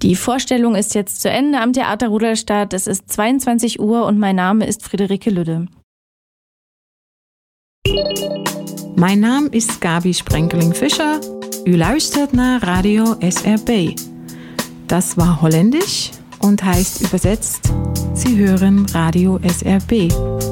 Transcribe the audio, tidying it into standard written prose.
Die Vorstellung ist jetzt zu Ende am Theater Rudolstadt. Es ist 22 Uhr und mein Name ist Friederike Lüdde. Mijn naam is Gabi Sprenkeling-Fischer. U luistert naar Radio SRB. Das war Holländisch und heißt übersetzt, Sie hören Radio SRB.